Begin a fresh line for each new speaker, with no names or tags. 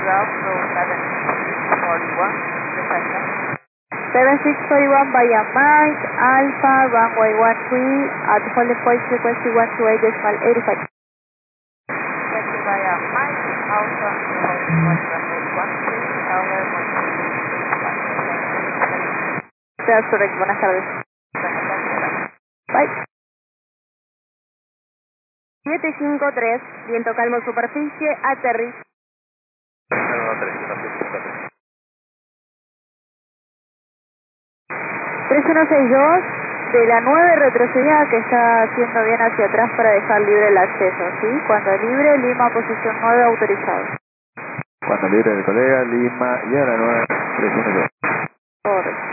ground to 7641, descending.
7641 via Mike, Alpha, runway 13 at holding point frequency 128.85.
Taxi via Mike, Alpha, holding point runway 13, tower 128.85.
That's correct, buenas tardes. Bye. 753, viento calmo superficie, aterriz. 3162 de la 9 retrocedida que está haciendo bien hacia atrás para dejar libre el acceso, ¿sí? Cuando libre, Lima posición 9 autorizado.
Cuando libre el colega, Lima y a la 9, 312.
Correcto.